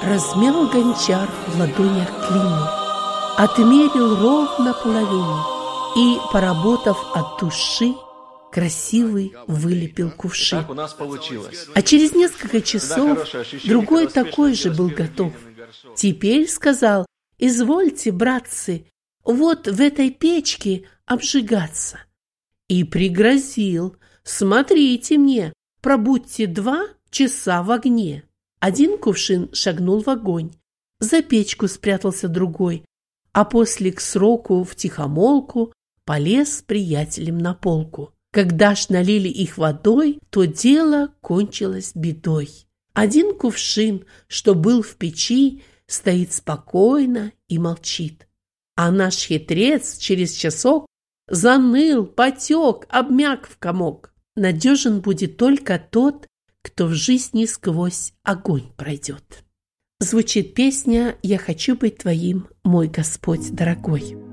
Размял гончар в ладонях клину, отмерил ровно половину и, поработав от души, красивый вылепил кувшин. Так у нас получилось. А через несколько часов другой такой же был готов. Теперь сказал: «Извольте, братцы, вот в этой печке обжигаться». И пригрозил: «Смотрите мне, пробудьте 2 часа в огне». Один кувшин шагнул в огонь, за печку спрятался другой, а после к сроку втихомолку полез с приятелем на полку. Когда ж налили их водой, то дело кончилось бедой. Один кувшин, что был в печи, стоит спокойно и молчит. А наш хитрец через часок заныл, потек, обмяк в комок. Надежен будет только тот, кто в жизни сквозь огонь пройдет. Звучит песня «Я хочу быть твоим, мой Господь дорогой».